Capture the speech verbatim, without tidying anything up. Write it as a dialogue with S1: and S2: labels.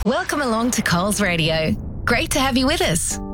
S1: Welcome along to Coles Radio. Great to have you with us.